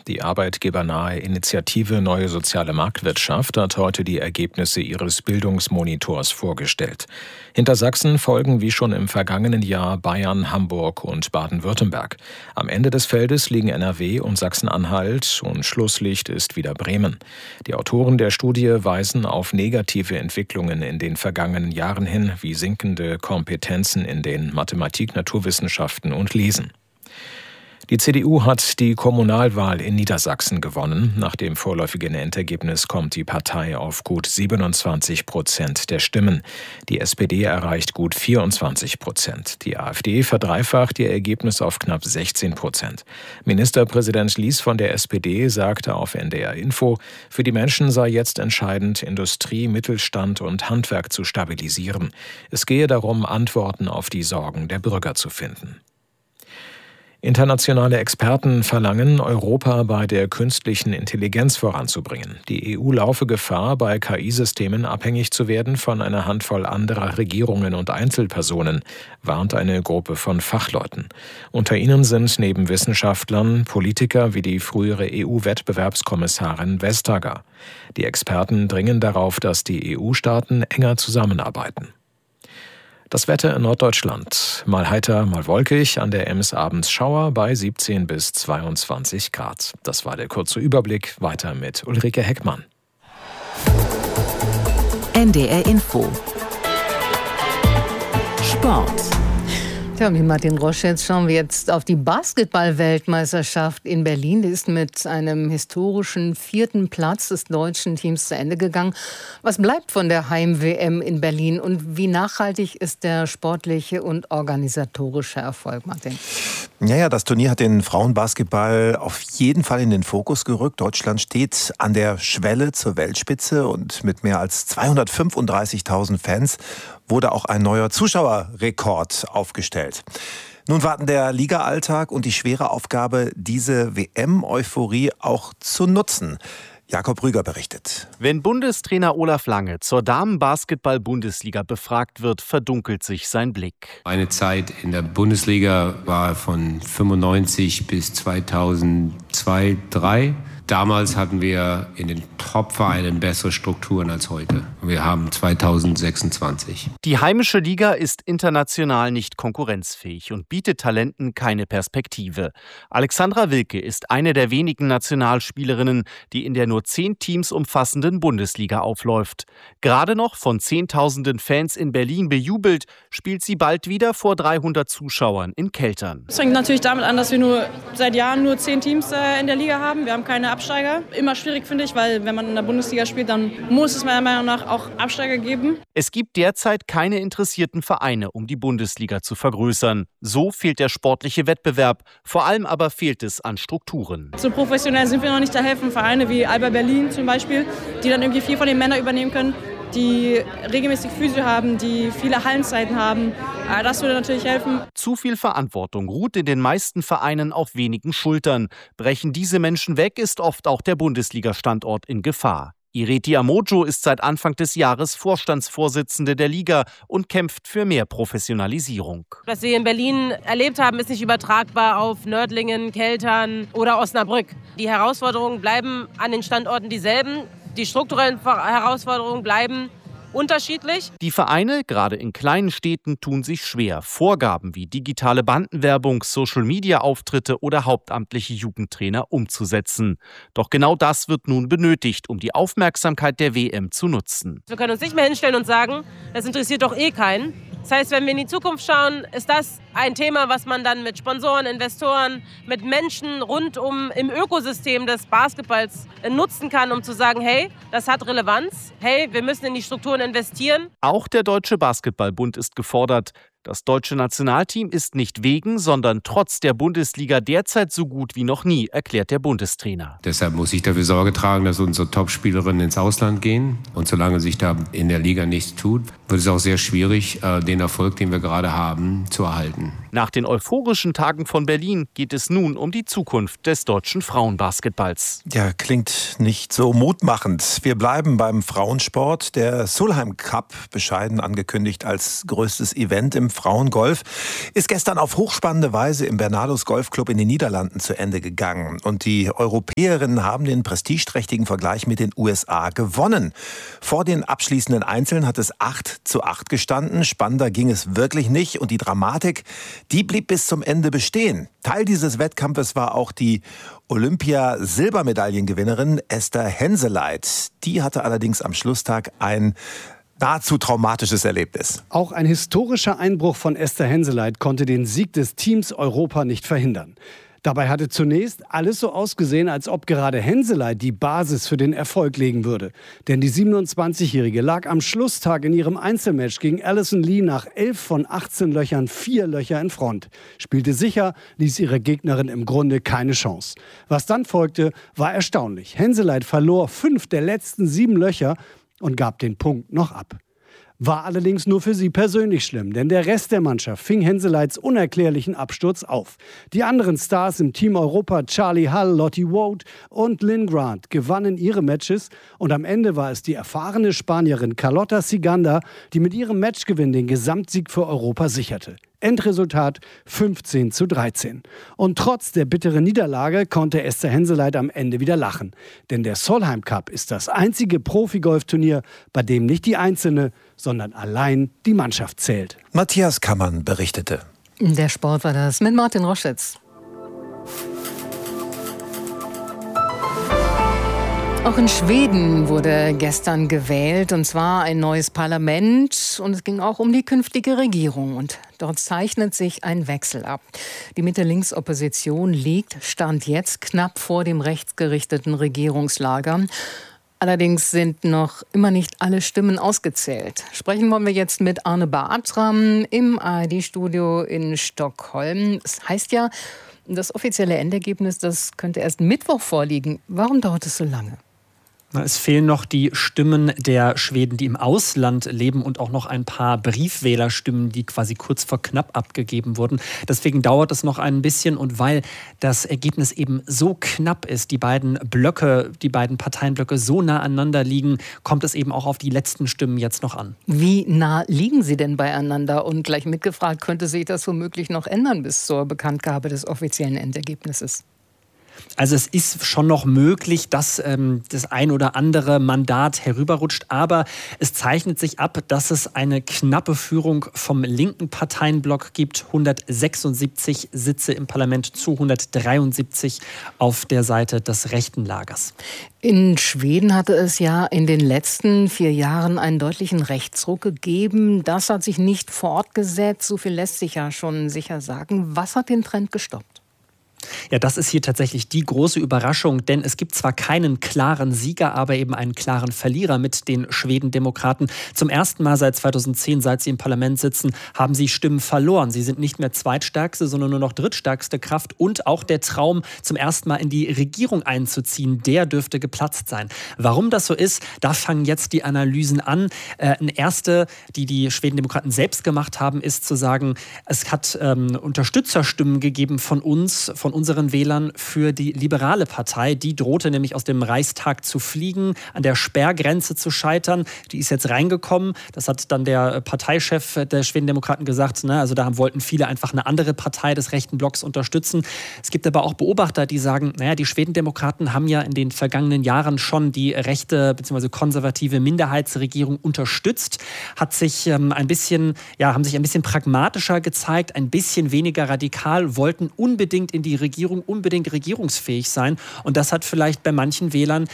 Die arbeitgebernahe Initiative Neue Soziale Marktwirtschaft hat heute die Ergebnisse ihres Bildungsmonitors vorgestellt. Hinter Sachsen folgen wie schon im vergangenen Jahr Bayern, Hamburg und Baden-Württemberg. Am Ende des Feldes liegen NRW und Sachsen-Anhalt und Schlusslicht ist wieder Bremen. Die Autoren der Studie weisen auf negative Entwicklungen in den vergangenen Jahren hin, wie sinkende Kompetenzen in den Mathematik, Naturwissenschaften und Lesen. Die CDU hat die Kommunalwahl in Niedersachsen gewonnen. Nach dem vorläufigen Endergebnis kommt die Partei auf gut 27% der Stimmen. Die SPD erreicht gut 24%. Die AfD verdreifacht ihr Ergebnis auf knapp 16%. Ministerpräsident Lies von der SPD sagte auf NDR Info, für die Menschen sei jetzt entscheidend, Industrie, Mittelstand und Handwerk zu stabilisieren. Es gehe darum, Antworten auf die Sorgen der Bürger zu finden. Internationale Experten verlangen, Europa bei der künstlichen Intelligenz voranzubringen. Die EU laufe Gefahr, bei KI-Systemen abhängig zu werden von einer Handvoll anderer Regierungen und Einzelpersonen, warnt eine Gruppe von Fachleuten. Unter ihnen sind neben Wissenschaftlern Politiker wie die frühere EU-Wettbewerbskommissarin Vestager. Die Experten dringen darauf, dass die EU-Staaten enger zusammenarbeiten. Das Wetter in Norddeutschland. Mal heiter, mal wolkig, an der Ems abends Schauer bei 17 bis 22 Grad. Das war der kurze Überblick. Weiter mit Ulrike Heckmann. NDR Info. Sport. Tja, mit Martin Roschetz schauen wir jetzt auf die Basketball-Weltmeisterschaft in Berlin. Die ist mit einem historischen 4. Platz des deutschen Teams zu Ende gegangen. Was bleibt von der Heim-WM in Berlin und wie nachhaltig ist der sportliche und organisatorische Erfolg, Martin? Ja, das Turnier hat den Frauenbasketball auf jeden Fall in den Fokus gerückt. Deutschland steht an der Schwelle zur Weltspitze und mit mehr als 235.000 Fans wurde auch ein neuer Zuschauerrekord aufgestellt. Nun warten der Liga-Alltag und die schwere Aufgabe, diese WM-Euphorie auch zu nutzen. Jakob Rüger berichtet. Wenn Bundestrainer Olaf Lange zur Damenbasketball-Bundesliga befragt wird, verdunkelt sich sein Blick. Meine Zeit in der Bundesliga war von 95 bis 2002, 2003. Damals hatten wir in den Top-Vereinen bessere Strukturen als heute. Wir haben 2026. Die heimische Liga ist international nicht konkurrenzfähig und bietet Talenten keine Perspektive. Alexandra Wilke ist eine der wenigen Nationalspielerinnen, die in der nur 10 Teams umfassenden Bundesliga aufläuft. Gerade noch von Zehntausenden Fans in Berlin bejubelt, spielt sie bald wieder vor 300 Zuschauern in Keltern. Es fängt natürlich damit an, dass wir seit Jahren nur 10 Teams in der Liga haben. Wir haben keine Absteiger. Immer schwierig, finde ich, weil wenn man in der Bundesliga spielt, dann muss es meiner Meinung nach auch Absteiger geben. Es gibt derzeit keine interessierten Vereine, um die Bundesliga zu vergrößern. So fehlt der sportliche Wettbewerb. Vor allem aber fehlt es an Strukturen. So professionell sind wir noch nicht. Da helfen Vereine wie Alba Berlin zum Beispiel, die dann irgendwie viel von den Männern übernehmen können, die regelmäßig Physio haben, die viele Hallenzeiten haben. Das würde natürlich helfen. Zu viel Verantwortung ruht in den meisten Vereinen auf wenigen Schultern. Brechen diese Menschen weg, ist oft auch der Bundesliga-Standort in Gefahr. Ireti Amojo ist seit Anfang des Jahres Vorstandsvorsitzende der Liga und kämpft für mehr Professionalisierung. Was wir in Berlin erlebt haben, ist nicht übertragbar auf Nördlingen, Keltern oder Osnabrück. Die Herausforderungen bleiben an den Standorten dieselben. Die strukturellen Herausforderungen bleiben unterschiedlich. Die Vereine, gerade in kleinen Städten, tun sich schwer. Vorgaben wie digitale Bandenwerbung, Social-Media-Auftritte oder hauptamtliche Jugendtrainer umzusetzen. Doch genau das wird nun benötigt, um die Aufmerksamkeit der WM zu nutzen. Wir können uns nicht mehr hinstellen und sagen, das interessiert doch eh keinen. Das heißt, wenn wir in die Zukunft schauen, ist das ein Thema, was man dann mit Sponsoren, Investoren, mit Menschen rundum im Ökosystem des Basketballs nutzen kann, um zu sagen, hey, das hat Relevanz, hey, wir müssen in die Strukturen investieren. Auch der Deutsche Basketballbund ist gefordert. Das deutsche Nationalteam ist nicht wegen, sondern trotz der Bundesliga derzeit so gut wie noch nie, erklärt der Bundestrainer. Deshalb muss ich dafür Sorge tragen, dass unsere Topspielerinnen ins Ausland gehen. Und solange sich da in der Liga nichts tut, wird es auch sehr schwierig, den Erfolg, den wir gerade haben, zu erhalten. Nach den euphorischen Tagen von Berlin geht es nun um die Zukunft des deutschen Frauenbasketballs. Ja, klingt nicht so mutmachend. Wir bleiben beim Frauensport. Der Solheim Cup, bescheiden angekündigt als größtes Event im Frauengolf ist gestern auf hochspannende Weise im Bernardos Golfclub in den Niederlanden zu Ende gegangen. Und die Europäerinnen haben den prestigeträchtigen Vergleich mit den USA gewonnen. Vor den abschließenden Einzeln hat es 8:8 gestanden. Spannender ging es wirklich nicht. Und die Dramatik, die blieb bis zum Ende bestehen. Teil dieses Wettkampfes war auch die Olympia-Silbermedaillengewinnerin Esther Henseleit. Die hatte allerdings am Schlusstag ein nahezu traumatisches Erlebnis. Auch ein historischer Einbruch von Esther Henseleit konnte den Sieg des Teams Europa nicht verhindern. Dabei hatte zunächst alles so ausgesehen, als ob gerade Henseleit die Basis für den Erfolg legen würde. Denn die 27-Jährige lag am Schlusstag in ihrem Einzelmatch gegen Alison Lee nach 11 von 18 Löchern 4 Löcher in Front. Spielte sicher, ließ ihre Gegnerin im Grunde keine Chance. Was dann folgte, war erstaunlich. Henseleit verlor 5 der letzten 7 Löcher und gab den Punkt noch ab. War allerdings nur für sie persönlich schlimm, denn der Rest der Mannschaft fing Henseleits unerklärlichen Absturz auf. Die anderen Stars im Team Europa, Charlie Hull, Lottie Wout und Lynn Grant, gewannen ihre Matches und am Ende war es die erfahrene Spanierin Carlota Ciganda, die mit ihrem Matchgewinn den Gesamtsieg für Europa sicherte. Endresultat 15:13. Und trotz der bitteren Niederlage konnte Esther Henseleit am Ende wieder lachen. Denn der Solheim Cup ist das einzige Profi-Golfturnier, bei dem nicht die Einzelne, sondern allein die Mannschaft zählt. Matthias Kammann berichtete. Der Sport war das mit Martin Roschitz. Auch in Schweden wurde gestern gewählt, und zwar ein neues Parlament. Und es ging auch um die künftige Regierung. Und dort zeichnet sich ein Wechsel ab. Die Mitte-Links-Opposition liegt, Stand jetzt, knapp vor dem rechtsgerichteten Regierungslager. Allerdings sind noch immer nicht alle Stimmen ausgezählt. Sprechen wollen wir jetzt mit Arne Bartram im ARD-Studio in Stockholm. Es heißt ja, das offizielle Endergebnis, das könnte erst Mittwoch vorliegen. Warum dauert es so lange? Es fehlen noch die Stimmen der Schweden, die im Ausland leben, und auch noch ein paar Briefwählerstimmen, die quasi kurz vor knapp abgegeben wurden. Deswegen dauert es noch ein bisschen, und weil das Ergebnis eben so knapp ist, die beiden Parteienblöcke so nah aneinander liegen, kommt es eben auch auf die letzten Stimmen jetzt noch an. Wie nah liegen sie denn beieinander? Und gleich mitgefragt, könnte sich das womöglich noch ändern bis zur Bekanntgabe des offiziellen Endergebnisses? Also es ist schon noch möglich, dass das ein oder andere Mandat herüberrutscht, aber es zeichnet sich ab, dass es eine knappe Führung vom linken Parteienblock gibt. 176 Sitze im Parlament zu 173 auf der Seite des rechten Lagers. In Schweden hatte es ja in den letzten 4 Jahren einen deutlichen Rechtsruck gegeben. Das hat sich nicht fortgesetzt. So viel lässt sich ja schon sicher sagen. Was hat den Trend gestoppt? Ja, das ist hier tatsächlich die große Überraschung, denn es gibt zwar keinen klaren Sieger, aber eben einen klaren Verlierer mit den Schwedendemokraten. Zum ersten Mal seit 2010, seit sie im Parlament sitzen, haben sie Stimmen verloren. Sie sind nicht mehr zweitstärkste, sondern nur noch drittstärkste Kraft, und auch der Traum, zum ersten Mal in die Regierung einzuziehen, der dürfte geplatzt sein. Warum das so ist, da fangen jetzt die Analysen an. Eine erste, die Schwedendemokraten selbst gemacht haben, ist zu sagen, es hat Unterstützerstimmen gegeben von uns, von unseren Wählern für die liberale Partei. Die drohte nämlich aus dem Reichstag zu fliegen, an der Sperrgrenze zu scheitern. Die ist jetzt reingekommen. Das hat dann der Parteichef der Schwedendemokraten gesagt. Also da wollten viele einfach eine andere Partei des rechten Blocks unterstützen. Es gibt aber auch Beobachter, die sagen, die Schwedendemokraten haben ja in den vergangenen Jahren schon die rechte bzw. konservative Minderheitsregierung unterstützt, haben sich ein bisschen pragmatischer gezeigt, ein bisschen weniger radikal, wollten unbedingt in die Regierung, unbedingt regierungsfähig sein. Und das hat vielleicht manchen Wählern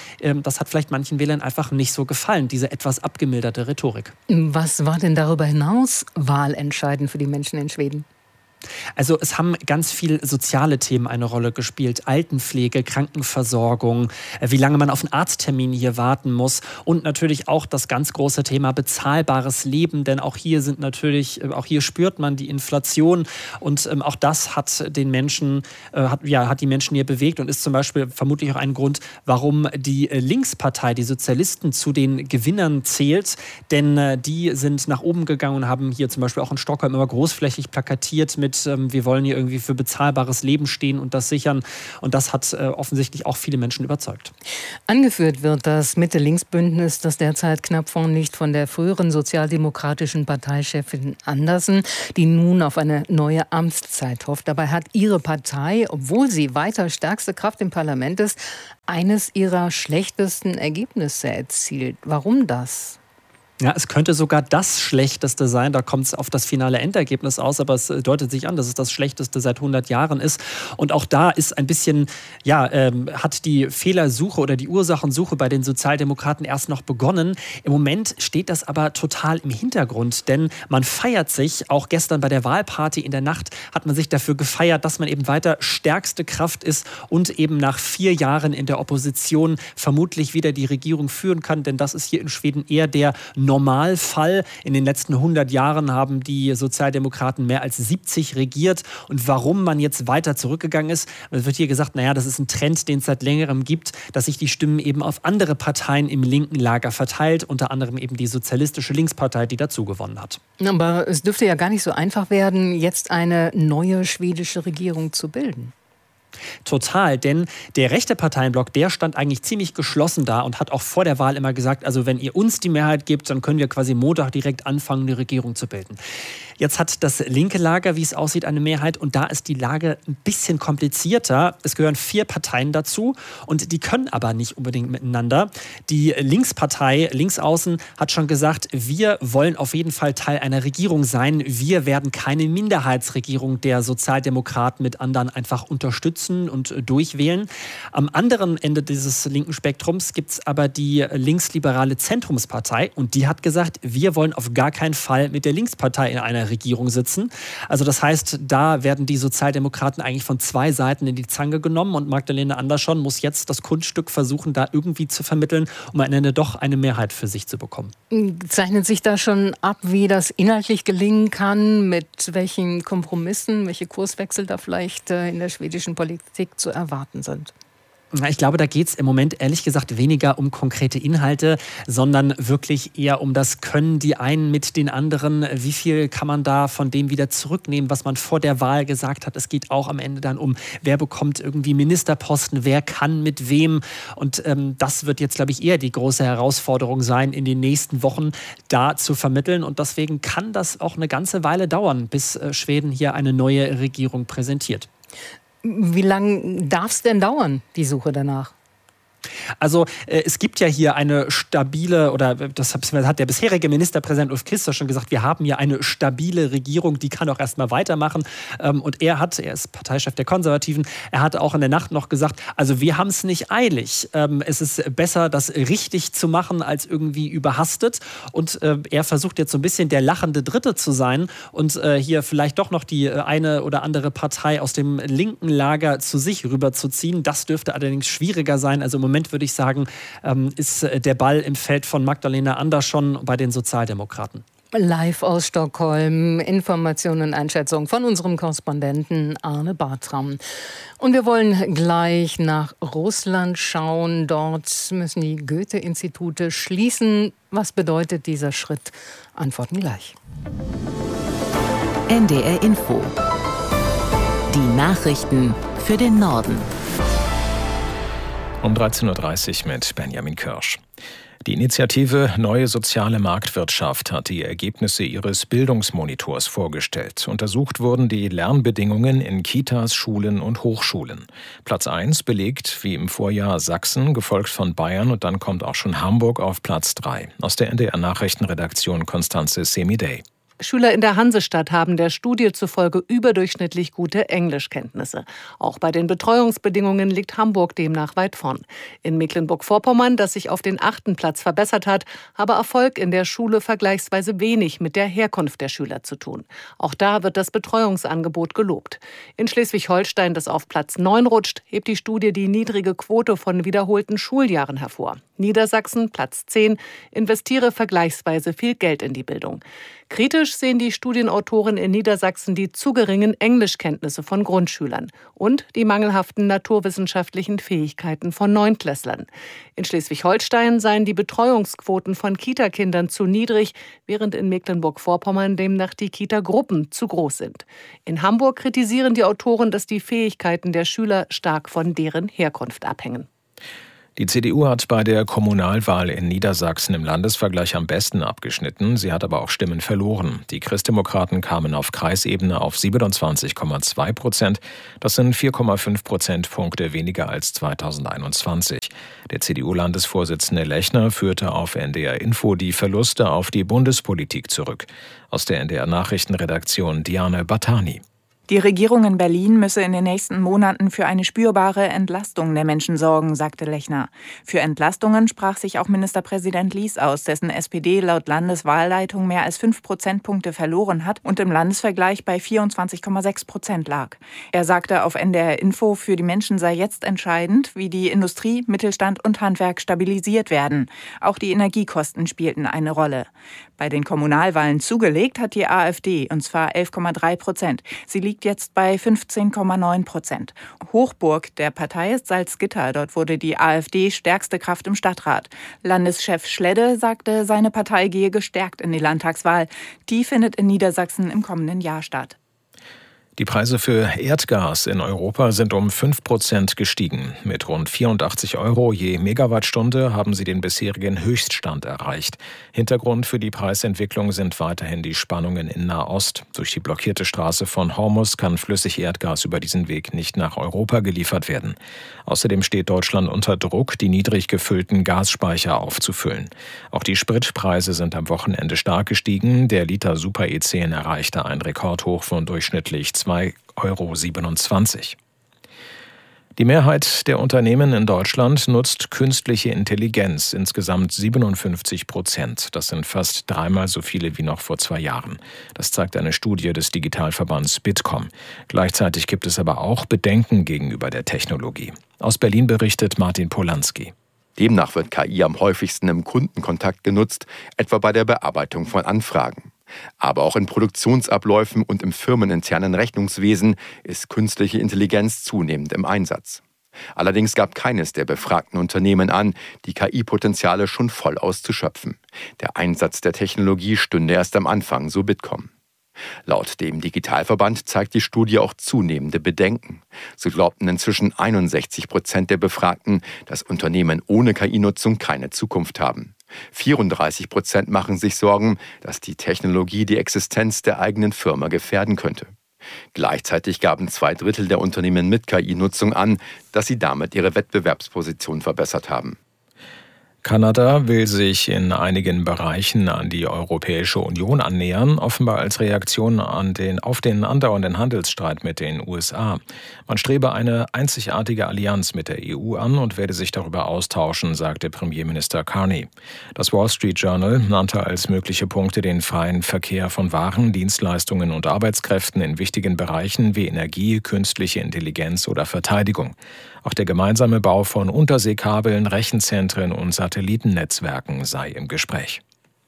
einfach nicht so gefallen, diese etwas abgemilderte Rhetorik. Was war denn darüber hinaus wahlentscheidend für die Menschen in Schweden? Also es haben ganz viel soziale Themen eine Rolle gespielt. Altenpflege, Krankenversorgung, wie lange man auf einen Arzttermin hier warten muss, und natürlich auch das ganz große Thema bezahlbares Leben, denn auch hier spürt man die Inflation, und auch das hat die Menschen hier bewegt und ist zum Beispiel vermutlich auch ein Grund, warum die Linkspartei, die Sozialisten, zu den Gewinnern zählt, denn die sind nach oben gegangen und haben hier zum Beispiel auch in Stockholm immer großflächig plakatiert mit mit, wir wollen hier irgendwie für bezahlbares Leben stehen und das sichern. Und das hat offensichtlich auch viele Menschen überzeugt. Angeführt wird das Mitte-Links-Bündnis, das derzeit knapp vorn liegt, von der früheren sozialdemokratischen Parteichefin Andersen, die nun auf eine neue Amtszeit hofft. Dabei hat ihre Partei, obwohl sie weiter stärkste Kraft im Parlament ist, eines ihrer schlechtesten Ergebnisse erzielt. Warum das? Ja, es könnte sogar das Schlechteste sein. Da kommt es auf das finale Endergebnis aus, aber es deutet sich an, dass es das Schlechteste seit 100 Jahren ist. Und auch da ist ein bisschen, hat die Fehlersuche oder die Ursachensuche bei den Sozialdemokraten erst noch begonnen. Im Moment steht das aber total im Hintergrund, denn man feiert sich, auch gestern bei der Wahlparty in der Nacht hat man sich dafür gefeiert, dass man eben weiter stärkste Kraft ist und eben nach 4 Jahren in der Opposition vermutlich wieder die Regierung führen kann, denn das ist hier in Schweden eher der Normalfall. In den letzten 100 Jahren haben die Sozialdemokraten mehr als 70 regiert. Und warum man jetzt weiter zurückgegangen ist, es wird hier gesagt, das ist ein Trend, den es seit längerem gibt, dass sich die Stimmen eben auf andere Parteien im linken Lager verteilt, unter anderem eben die Sozialistische Linkspartei, die dazu gewonnen hat. Aber es dürfte ja gar nicht so einfach werden, jetzt eine neue schwedische Regierung zu bilden. Total, denn der rechte Parteienblock, der stand eigentlich ziemlich geschlossen da und hat auch vor der Wahl immer gesagt, also wenn ihr uns die Mehrheit gebt, dann können wir quasi Montag direkt anfangen, eine Regierung zu bilden. Jetzt hat das linke Lager, wie es aussieht, eine Mehrheit und da ist die Lage ein bisschen komplizierter. Es gehören 4 Parteien dazu und die können aber nicht unbedingt miteinander. Die Linkspartei, Linksaußen, hat schon gesagt, wir wollen auf jeden Fall Teil einer Regierung sein. Wir werden keine Minderheitsregierung der Sozialdemokraten mit anderen einfach unterstützen und durchwählen. Am anderen Ende dieses linken Spektrums gibt es aber die linksliberale Zentrumspartei und die hat gesagt, wir wollen auf gar keinen Fall mit der Linkspartei in einer Regierung sitzen. Also das heißt, da werden die Sozialdemokraten eigentlich von 2 Seiten in die Zange genommen und Magdalena Andersson muss jetzt das Kunststück versuchen, da irgendwie zu vermitteln, um am Ende doch eine Mehrheit für sich zu bekommen. Zeichnet sich da schon ab, wie das inhaltlich gelingen kann, mit welchen Kompromissen, welche Kurswechsel da vielleicht in der schwedischen Politik zu erwarten sind? Ich glaube, da geht es im Moment ehrlich gesagt weniger um konkrete Inhalte, sondern wirklich eher um das Können die einen mit den anderen. Wie viel kann man da von dem wieder zurücknehmen, was man vor der Wahl gesagt hat? Es geht auch am Ende dann um, wer bekommt irgendwie Ministerposten, wer kann mit wem. Und das wird jetzt, glaube ich, eher die große Herausforderung sein, in den nächsten Wochen da zu vermitteln. Und deswegen kann das auch eine ganze Weile dauern, bis Schweden hier eine neue Regierung präsentiert. Wie lange darf es denn dauern, die Suche danach? Also es gibt ja hier eine stabile, oder das hat der bisherige Ministerpräsident Ulf Kristersson schon gesagt, wir haben hier eine stabile Regierung, die kann auch erstmal weitermachen. Und er ist Parteichef der Konservativen, er hat auch in der Nacht noch gesagt, also wir haben es nicht eilig. Es ist besser, das richtig zu machen, als irgendwie überhastet. Und er versucht jetzt so ein bisschen der lachende Dritte zu sein und hier vielleicht doch noch die eine oder andere Partei aus dem linken Lager zu sich rüberzuziehen. Das dürfte allerdings schwieriger sein. Also im Moment würde ich sagen, ist der Ball im Feld von Magdalena Andersson bei den Sozialdemokraten. Live aus Stockholm, Informationen und Einschätzungen von unserem Korrespondenten Arne Bartram. Und wir wollen gleich nach Russland schauen. Dort müssen die Goethe-Institute schließen. Was bedeutet dieser Schritt? Antworten gleich. NDR Info. Die Nachrichten für den Norden. Um 13.30 Uhr mit Benjamin Kirsch. Die Initiative Neue Soziale Marktwirtschaft hat die Ergebnisse ihres Bildungsmonitors vorgestellt. Untersucht wurden die Lernbedingungen in Kitas, Schulen und Hochschulen. Platz 1 belegt wie im Vorjahr Sachsen, gefolgt von Bayern und dann kommt auch schon Hamburg auf Platz 3. Aus der NDR-Nachrichtenredaktion Constanze Semidey. Schüler in der Hansestadt haben der Studie zufolge überdurchschnittlich gute Englischkenntnisse. Auch bei den Betreuungsbedingungen liegt Hamburg demnach weit vorn. In Mecklenburg-Vorpommern, das sich auf den 8. Platz verbessert hat, habe Erfolg in der Schule vergleichsweise wenig mit der Herkunft der Schüler zu tun. Auch da wird das Betreuungsangebot gelobt. In Schleswig-Holstein, das auf Platz 9 rutscht, hebt die Studie die niedrige Quote von wiederholten Schuljahren hervor. Niedersachsen, Platz 10, investiere vergleichsweise viel Geld in die Bildung. Kritisch Kritisch sehen die Studienautoren in Niedersachsen die zu geringen Englischkenntnisse von Grundschülern und die mangelhaften naturwissenschaftlichen Fähigkeiten von Neuntklässlern. In Schleswig-Holstein seien die Betreuungsquoten von Kitakindern zu niedrig, während in Mecklenburg-Vorpommern demnach die Kitagruppen zu groß sind. In Hamburg kritisieren die Autoren, dass die Fähigkeiten der Schüler stark von deren Herkunft abhängen. Die CDU hat bei der Kommunalwahl in Niedersachsen im Landesvergleich am besten abgeschnitten. Sie hat aber auch Stimmen verloren. Die Christdemokraten kamen auf Kreisebene auf 27,2%. Das sind 4,5 Prozentpunkte weniger als 2021. Der CDU-Landesvorsitzende Lechner führte auf NDR Info die Verluste auf die Bundespolitik zurück. Aus der NDR-Nachrichtenredaktion Diane Battani. Die Regierung in Berlin müsse in den nächsten Monaten für eine spürbare Entlastung der Menschen sorgen, sagte Lechner. Für Entlastungen sprach sich auch Ministerpräsident Lies aus, dessen SPD laut Landeswahlleitung mehr als 5 Prozentpunkte verloren hat und im Landesvergleich bei 24,6% lag. Er sagte auf NDR Info, für die Menschen sei jetzt entscheidend, wie die Industrie, Mittelstand und Handwerk stabilisiert werden. Auch die Energiekosten spielten eine Rolle. Bei den Kommunalwahlen zugelegt hat die AfD, und zwar 11,3%. Sie liegt jetzt bei 15,9%. Hochburg der Partei ist Salzgitter. Dort wurde die AfD stärkste Kraft im Stadtrat. Landeschef Schledde sagte, seine Partei gehe gestärkt in die Landtagswahl. Die findet in Niedersachsen im kommenden Jahr statt. Die Preise für Erdgas in Europa sind um 5% gestiegen. Mit rund 84 € je Megawattstunde haben sie den bisherigen Höchststand erreicht. Hintergrund für die Preisentwicklung sind weiterhin die Spannungen in Nahost. Durch die blockierte Straße von Hormuz kann Flüssigerdgas über diesen Weg nicht nach Europa geliefert werden. Außerdem steht Deutschland unter Druck, die niedrig gefüllten Gasspeicher aufzufüllen. Auch die Spritpreise sind am Wochenende stark gestiegen. Der Liter Super E10 erreichte ein Rekordhoch von durchschnittlich 2,27 €. Die Mehrheit der Unternehmen in Deutschland nutzt künstliche Intelligenz, insgesamt 57%. Das sind fast dreimal so viele wie noch vor 2 Jahren. Das zeigt eine Studie des Digitalverbands Bitkom. Gleichzeitig gibt es aber auch Bedenken gegenüber der Technologie. Aus Berlin berichtet Martin Polanski. Demnach wird KI am häufigsten im Kundenkontakt genutzt, etwa bei der Bearbeitung von Anfragen. Aber auch in Produktionsabläufen und im firmeninternen Rechnungswesen ist künstliche Intelligenz zunehmend im Einsatz. Allerdings gab keines der befragten Unternehmen an, die KI-Potenziale schon voll auszuschöpfen. Der Einsatz der Technologie stünde erst am Anfang, so Bitkom. Laut dem Digitalverband zeigt die Studie auch zunehmende Bedenken. So glaubten inzwischen 61% der Befragten, dass Unternehmen ohne KI-Nutzung keine Zukunft haben. 34% machen sich Sorgen, dass die Technologie die Existenz der eigenen Firma gefährden könnte. Gleichzeitig gaben 2/3 der Unternehmen mit KI-Nutzung an, dass sie damit ihre Wettbewerbsposition verbessert haben. Kanada will sich in einigen Bereichen an die Europäische Union annähern, offenbar als Reaktion auf den andauernden Handelsstreit mit den USA. Man strebe eine einzigartige Allianz mit der EU an und werde sich darüber austauschen, sagte Premierminister Carney. Das Wall Street Journal nannte als mögliche Punkte den freien Verkehr von Waren, Dienstleistungen und Arbeitskräften in wichtigen Bereichen wie Energie, künstliche Intelligenz oder Verteidigung. Auch der gemeinsame Bau von Unterseekabeln, Rechenzentren und Satellitennetzwerken sei im Gespräch.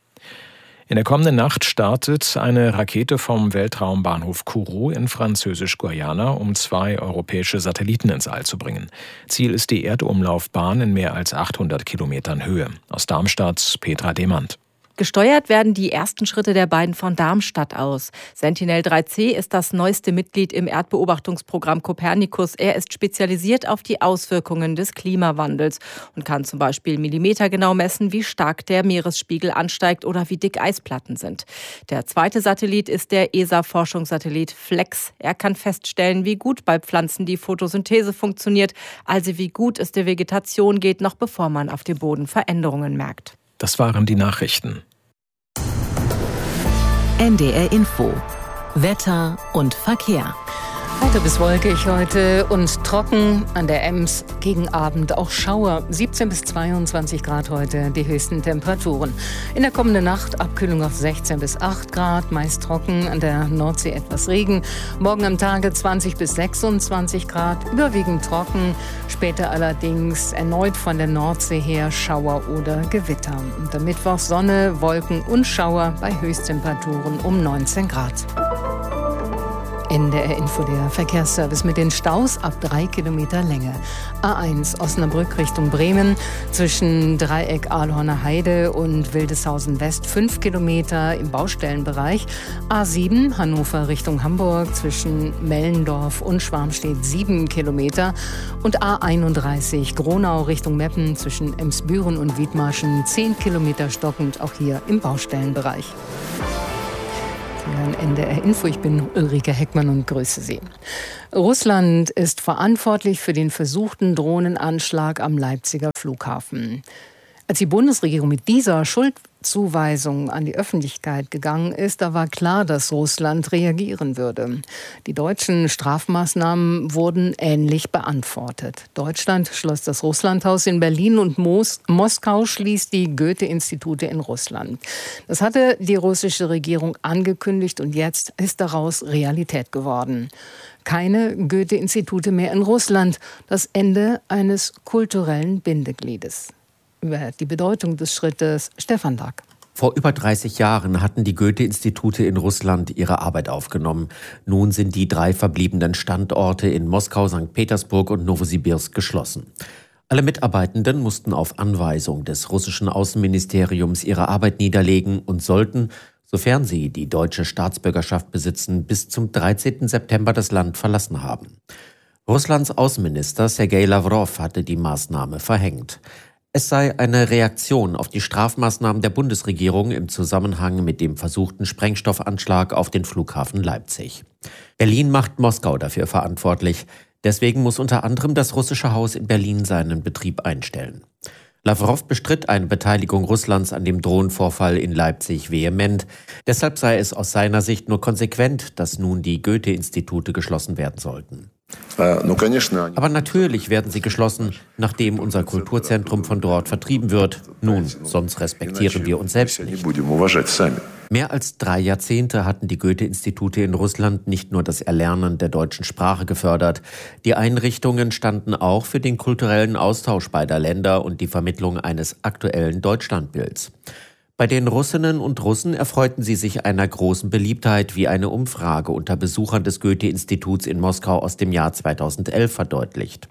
In der kommenden Nacht startet eine Rakete vom Weltraumbahnhof Kourou in Französisch-Guayana, um 2 europäische Satelliten ins All zu bringen. Ziel ist die Erdumlaufbahn in mehr als 800 Kilometern Höhe. Aus Darmstadt Petra Demand. Gesteuert werden die ersten Schritte der beiden von Darmstadt aus. Sentinel-3C ist das neueste Mitglied im Erdbeobachtungsprogramm Copernicus. Er ist spezialisiert auf die Auswirkungen des Klimawandels und kann zum Beispiel millimetergenau messen, wie stark der Meeresspiegel ansteigt oder wie dick Eisplatten sind. Der zweite Satellit ist der ESA-Forschungssatellit FLEX. Er kann feststellen, wie gut bei Pflanzen die Photosynthese funktioniert, also wie gut es der Vegetation geht, noch bevor man auf dem Boden Veränderungen merkt. Das waren die Nachrichten. NDR Info. Wetter und Verkehr. Heiter bis wolkig heute und trocken an der Ems, gegen Abend auch Schauer. 17 bis 22 Grad heute die höchsten Temperaturen. In der kommenden Nacht Abkühlung auf 16 bis 8 Grad, meist trocken, an der Nordsee etwas Regen. Morgen am Tage 20 bis 26 Grad, überwiegend trocken. Später allerdings erneut von der Nordsee her Schauer oder Gewitter. Und am Mittwoch Sonne, Wolken und Schauer bei Höchsttemperaturen um 19 Grad. NDR Info, der Verkehrsservice mit den Staus ab 3 Kilometer Länge. A1 Osnabrück Richtung Bremen zwischen Dreieck Ahlhorner Heide und Wildeshausen West 5 Kilometer im Baustellenbereich. A7 Hannover Richtung Hamburg zwischen Mellendorf und Schwarmstedt 7 Kilometer. Und A31 Gronau Richtung Meppen zwischen Emsbüren und Wiedmarschen 10 Kilometer stockend, auch hier im Baustellenbereich. NDR Info, ich bin Ulrike Heckmann und grüße Sie. Russland ist verantwortlich für den versuchten Drohnenanschlag am Leipziger Flughafen. Als die Bundesregierung mit dieser Schuldzuweisung an die Öffentlichkeit gegangen ist, da war klar, dass Russland reagieren würde. Die deutschen Strafmaßnahmen wurden ähnlich beantwortet. Deutschland schloss das Russlandhaus in Berlin und Moskau schließt die Goethe-Institute in Russland. Das hatte die russische Regierung angekündigt und jetzt ist daraus Realität geworden. Keine Goethe-Institute mehr in Russland, das Ende eines kulturellen Bindegliedes. Über die Bedeutung des Schrittes Stefan Dack. Vor über 30 Jahren hatten die Goethe-Institute in Russland ihre Arbeit aufgenommen. Nun sind die 3 verbliebenen Standorte in Moskau, St. Petersburg und Nowosibirsk geschlossen. Alle Mitarbeitenden mussten auf Anweisung des russischen Außenministeriums ihre Arbeit niederlegen und sollten, sofern sie die deutsche Staatsbürgerschaft besitzen, bis zum 13. September das Land verlassen haben. Russlands Außenminister Sergei Lawrow hatte die Maßnahme verhängt. Es sei eine Reaktion auf die Strafmaßnahmen der Bundesregierung im Zusammenhang mit dem versuchten Sprengstoffanschlag auf den Flughafen Leipzig. Berlin macht Moskau dafür verantwortlich. Deswegen muss unter anderem das russische Haus in Berlin seinen Betrieb einstellen. Lawrow bestritt eine Beteiligung Russlands an dem Drohnenvorfall in Leipzig vehement. Deshalb sei es aus seiner Sicht nur konsequent, dass nun die Goethe-Institute geschlossen werden sollten. Aber natürlich werden sie geschlossen, nachdem unser Kulturzentrum von dort vertrieben wird. Nun, sonst respektieren wir uns selbst nicht. Mehr als 3 Jahrzehnte hatten die Goethe-Institute in Russland nicht nur das Erlernen der deutschen Sprache gefördert. Die Einrichtungen standen auch für den kulturellen Austausch beider Länder und die Vermittlung eines aktuellen Deutschlandbilds. Bei den Russinnen und Russen erfreuten sie sich einer großen Beliebtheit, wie eine Umfrage unter Besuchern des Goethe-Instituts in Moskau aus dem Jahr 2011 verdeutlicht.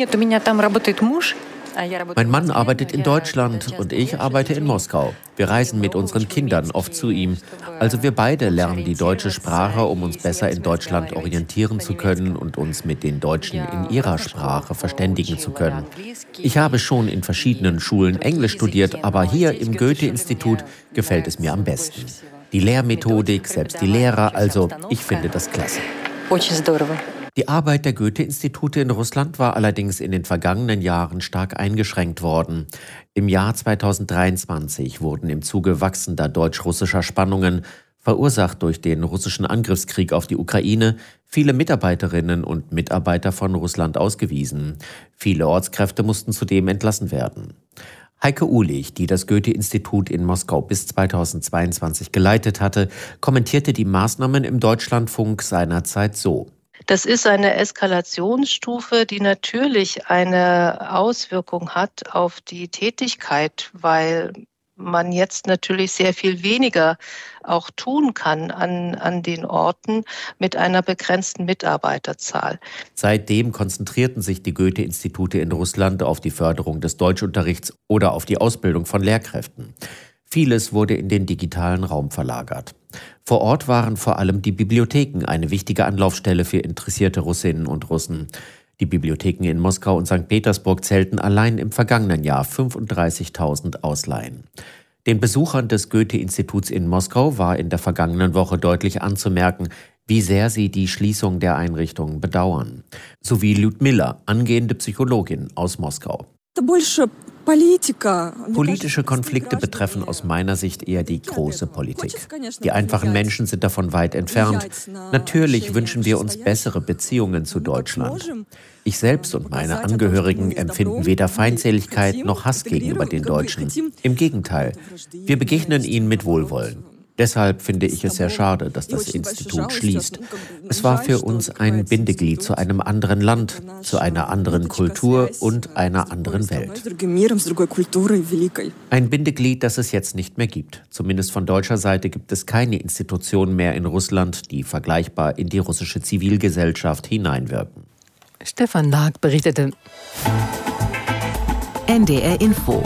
Mein Mann arbeitet in Deutschland und ich arbeite in Moskau. Wir reisen mit unseren Kindern oft zu ihm. Also wir beide lernen die deutsche Sprache, um uns besser in Deutschland orientieren zu können und uns mit den Deutschen in ihrer Sprache verständigen zu können. Ich habe schon in verschiedenen Schulen Englisch studiert, aber hier im Goethe-Institut gefällt es mir am besten. Die Lehrmethodik, selbst die Lehrer, also ich finde das klasse. Die Arbeit der Goethe-Institute in Russland war allerdings in den vergangenen Jahren stark eingeschränkt worden. Im Jahr 2023 wurden im Zuge wachsender deutsch-russischer Spannungen, verursacht durch den russischen Angriffskrieg auf die Ukraine, viele Mitarbeiterinnen und Mitarbeiter von Russland ausgewiesen. Viele Ortskräfte mussten zudem entlassen werden. Heike Uhlich, die das Goethe-Institut in Moskau bis 2022 geleitet hatte, kommentierte die Maßnahmen im Deutschlandfunk seinerzeit so: Das ist eine Eskalationsstufe, die natürlich eine Auswirkung hat auf die Tätigkeit, weil man jetzt natürlich sehr viel weniger auch tun kann an den Orten mit einer begrenzten Mitarbeiterzahl. Seitdem konzentrierten sich die Goethe-Institute in Russland auf die Förderung des Deutschunterrichts oder auf die Ausbildung von Lehrkräften. Vieles wurde in den digitalen Raum verlagert. Vor Ort waren vor allem die Bibliotheken eine wichtige Anlaufstelle für interessierte Russinnen und Russen. Die Bibliotheken in Moskau und St. Petersburg zählten allein im vergangenen Jahr 35.000 Ausleihen. Den Besuchern des Goethe-Instituts in Moskau war in der vergangenen Woche deutlich anzumerken, wie sehr sie die Schließung der Einrichtungen bedauern. Sowie Lyudmila, angehende Psychologin aus Moskau. Politische Konflikte betreffen aus meiner Sicht eher die große Politik. Die einfachen Menschen sind davon weit entfernt. Natürlich wünschen wir uns bessere Beziehungen zu Deutschland. Ich selbst und meine Angehörigen empfinden weder Feindseligkeit noch Hass gegenüber den Deutschen. Im Gegenteil, wir begegnen ihnen mit Wohlwollen. Deshalb finde ich es sehr schade, dass das Institut schließt. Es war für uns ein Bindeglied zu einem anderen Land, zu einer anderen Kultur und einer anderen Welt. Ein Bindeglied, das es jetzt nicht mehr gibt. Zumindest von deutscher Seite gibt es keine Institutionen mehr in Russland, die vergleichbar in die russische Zivilgesellschaft hineinwirken. Stefan Lag berichtete. NDR Info.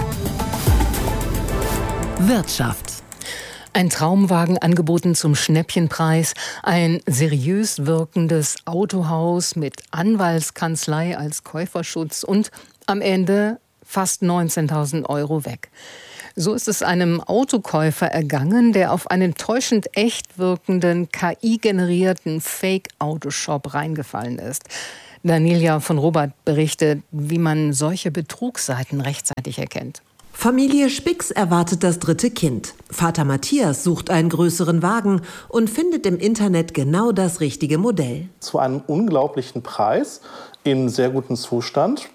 Wirtschaft. Ein Traumwagen angeboten zum Schnäppchenpreis, ein seriös wirkendes Autohaus mit Anwaltskanzlei als Käuferschutz und am Ende fast 19.000 € weg. So ist es einem Autokäufer ergangen, der auf einen täuschend echt wirkenden, KI-generierten Fake-Autoshop reingefallen ist. Daniela von Robert berichtet, wie man solche Betrugsseiten rechtzeitig erkennt. Familie Spix erwartet das dritte Kind. Vater Matthias sucht einen größeren Wagen und findet im Internet genau das richtige Modell. Zu einem unglaublichen Preis, in sehr gutem Zustand.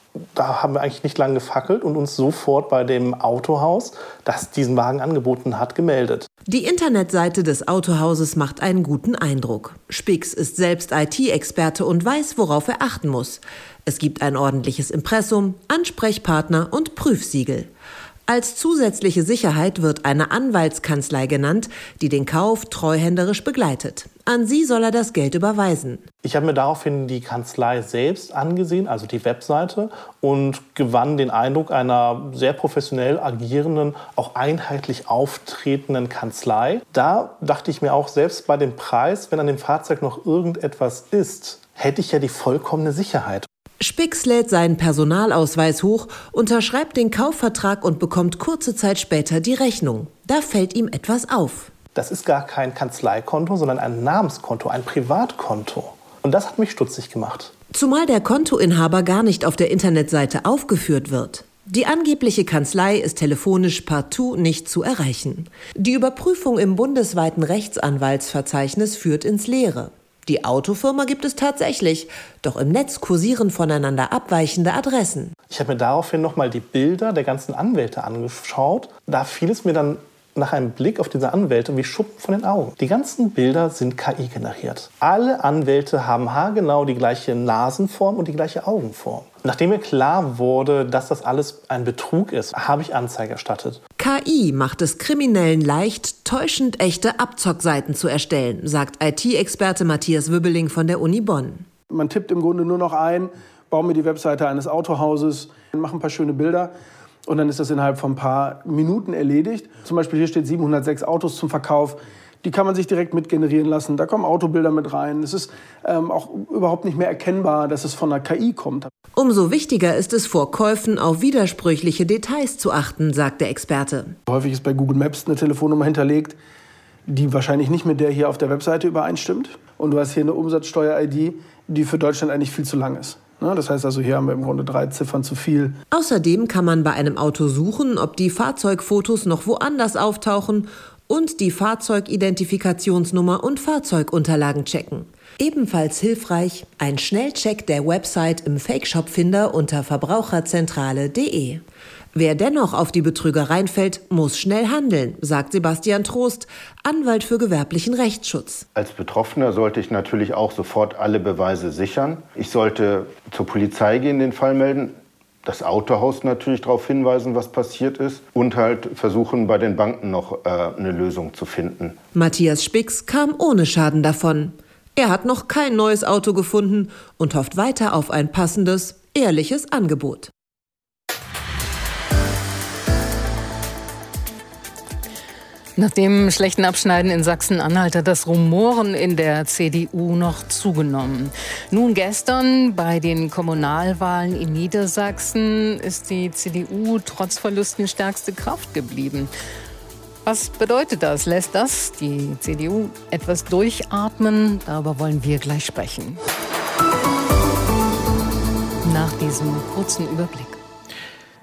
Da haben wir eigentlich nicht lange gefackelt und uns sofort bei dem Autohaus, das diesen Wagen angeboten hat, gemeldet. Die Internetseite des Autohauses macht einen guten Eindruck. Spix ist selbst IT-Experte und weiß, worauf er achten muss. Es gibt ein ordentliches Impressum, Ansprechpartner und Prüfsiegel. Als zusätzliche Sicherheit wird eine Anwaltskanzlei genannt, die den Kauf treuhänderisch begleitet. An sie soll er das Geld überweisen. Ich habe mir daraufhin die Kanzlei selbst angesehen, also die Webseite, und gewann den Eindruck einer sehr professionell agierenden, auch einheitlich auftretenden Kanzlei. Da dachte ich mir auch, selbst bei dem Preis, wenn an dem Fahrzeug noch irgendetwas ist, hätte ich ja die vollkommene Sicherheit. Spix lädt seinen Personalausweis hoch, unterschreibt den Kaufvertrag und bekommt kurze Zeit später die Rechnung. Da fällt ihm etwas auf. Das ist gar kein Kanzleikonto, sondern ein Namenskonto, ein Privatkonto. Und das hat mich stutzig gemacht. Zumal der Kontoinhaber gar nicht auf der Internetseite aufgeführt wird. Die angebliche Kanzlei ist telefonisch partout nicht zu erreichen. Die Überprüfung im bundesweiten Rechtsanwaltsverzeichnis führt ins Leere. Die Autofirma gibt es tatsächlich, doch im Netz kursieren voneinander abweichende Adressen. Ich habe mir daraufhin nochmal die Bilder der ganzen Anwälte angeschaut. Da fiel es mir dann nach einem Blick auf diese Anwälte wie Schuppen von den Augen. Die ganzen Bilder sind KI generiert. Alle Anwälte haben haargenau die gleiche Nasenform und die gleiche Augenform. Nachdem mir klar wurde, dass das alles ein Betrug ist, habe ich Anzeige erstattet. KI macht es Kriminellen leicht, täuschend echte Abzockseiten zu erstellen, sagt IT-Experte Matthias Wübbeling von der Uni Bonn. Man tippt im Grunde nur noch ein, baue mir die Webseite eines Autohauses, mache ein paar schöne Bilder und dann ist das innerhalb von ein paar Minuten erledigt. Zum Beispiel hier steht 706 Autos zum Verkauf. Die kann man sich direkt mitgenerieren lassen. Da kommen Autobilder mit rein. Es ist auch überhaupt nicht mehr erkennbar, dass es von der KI kommt. Umso wichtiger ist es, vor Käufen auf widersprüchliche Details zu achten, sagt der Experte. Häufig ist bei Google Maps eine Telefonnummer hinterlegt, die wahrscheinlich nicht mit der hier auf der Webseite übereinstimmt. Und du hast hier eine Umsatzsteuer-ID, die für Deutschland eigentlich viel zu lang ist. Das heißt also, hier haben wir im Grunde 3 Ziffern zu viel. Außerdem kann man bei einem Auto suchen, ob die Fahrzeugfotos noch woanders auftauchen und die Fahrzeugidentifikationsnummer und Fahrzeugunterlagen checken. Ebenfalls hilfreich ein Schnellcheck der Website im Fake-Shop-Finder unter verbraucherzentrale.de. Wer dennoch auf die Betrügereien fällt, muss schnell handeln, sagt Sebastian Trost, Anwalt für gewerblichen Rechtsschutz. Als Betroffener sollte ich natürlich auch sofort alle Beweise sichern. Ich sollte zur Polizei gehen, den Fall melden, das Autohaus natürlich darauf hinweisen, was passiert ist und halt versuchen, bei den Banken noch eine Lösung zu finden. Matthias Spix kam ohne Schaden davon. Er hat noch kein neues Auto gefunden und hofft weiter auf ein passendes, ehrliches Angebot. Nach dem schlechten Abschneiden in Sachsen-Anhalt hat das Rumoren in der CDU noch zugenommen. Nun gestern bei den Kommunalwahlen in Niedersachsen ist die CDU trotz Verlusten stärkste Kraft geblieben. Was bedeutet das? Lässt das die CDU etwas durchatmen? Darüber wollen wir gleich sprechen. Nach diesem kurzen Überblick.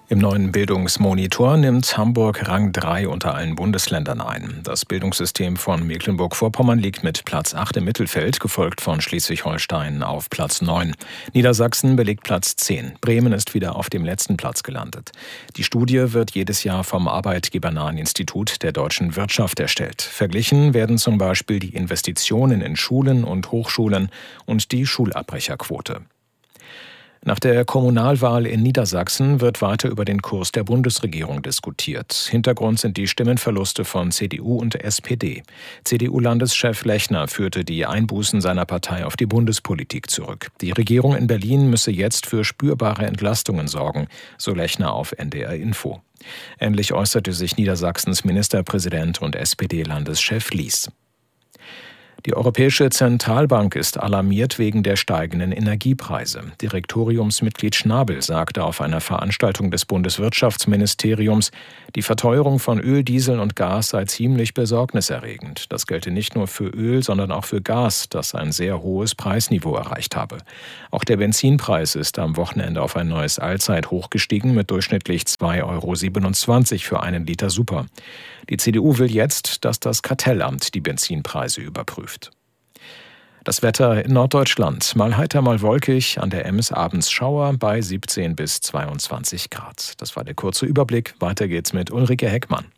Im neuen Bildungsmonitor nimmt Hamburg Rang 3 unter allen Bundesländern ein. Das Bildungssystem von Mecklenburg-Vorpommern liegt mit Platz 8 im Mittelfeld, gefolgt von Schleswig-Holstein auf Platz 9. Niedersachsen belegt Platz 10. Bremen ist wieder auf dem letzten Platz gelandet. Die Studie wird jedes Jahr vom Arbeitgebernahen Institut der deutschen Wirtschaft erstellt. Verglichen werden zum Beispiel die Investitionen in Schulen und Hochschulen und die Schulabbrecherquote. Nach der Kommunalwahl in Niedersachsen wird weiter über den Kurs der Bundesregierung diskutiert. Hintergrund sind die Stimmenverluste von CDU und SPD. CDU-Landeschef Lechner führte die Einbußen seiner Partei auf die Bundespolitik zurück. Die Regierung in Berlin müsse jetzt für spürbare Entlastungen sorgen, so Lechner auf NDR Info. Ähnlich äußerte sich Niedersachsens Ministerpräsident und SPD-Landeschef Lies. Die Europäische Zentralbank ist alarmiert wegen der steigenden Energiepreise. Direktoriumsmitglied Schnabel sagte auf einer Veranstaltung des Bundeswirtschaftsministeriums, die Verteuerung von Öl, Diesel und Gas sei ziemlich besorgniserregend. Das gelte nicht nur für Öl, sondern auch für Gas, das ein sehr hohes Preisniveau erreicht habe. Auch der Benzinpreis ist am Wochenende auf ein neues Allzeithoch gestiegen mit durchschnittlich 2,27 € für einen Liter Super. Die CDU will jetzt, dass das Kartellamt die Benzinpreise überprüft. Das Wetter in Norddeutschland. Mal heiter, mal wolkig. An der Ems abends Schauer bei 17 bis 22 Grad. Das war der kurze Überblick. Weiter geht's mit Ulrike Heckmann.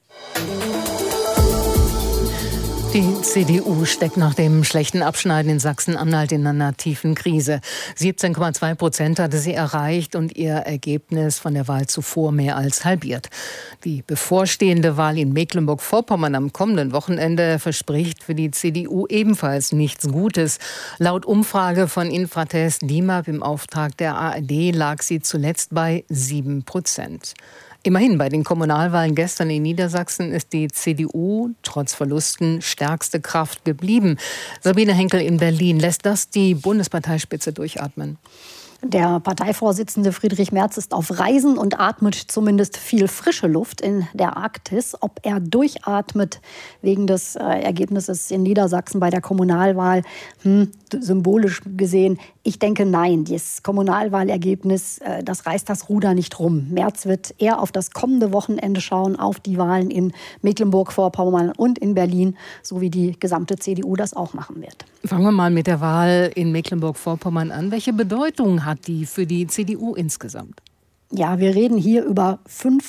Die CDU steckt nach dem schlechten Abschneiden in Sachsen-Anhalt in einer tiefen Krise. 17,2% hatte sie erreicht und ihr Ergebnis von der Wahl zuvor mehr als halbiert. Die bevorstehende Wahl in Mecklenburg-Vorpommern am kommenden Wochenende verspricht für die CDU ebenfalls nichts Gutes. Laut Umfrage von Infratest DIMAP im Auftrag der ARD lag sie zuletzt bei 7%. Immerhin bei den Kommunalwahlen gestern in Niedersachsen ist die CDU trotz Verlusten stärkste Kraft geblieben. Sabine Henkel in Berlin, lässt das die Bundesparteispitze durchatmen? Der Parteivorsitzende Friedrich Merz ist auf Reisen und atmet zumindest viel frische Luft in der Arktis. Ob er durchatmet wegen des Ergebnisses in Niedersachsen bei der Kommunalwahl, symbolisch gesehen, ich denke nein. Das Kommunalwahlergebnis, das reißt das Ruder nicht rum. Merz wird eher auf das kommende Wochenende schauen, auf die Wahlen in Mecklenburg-Vorpommern und in Berlin, so wie die gesamte CDU das auch machen wird. Fangen wir mal mit der Wahl in Mecklenburg-Vorpommern an. Welche Bedeutung hat die für die CDU insgesamt? Ja, wir reden hier über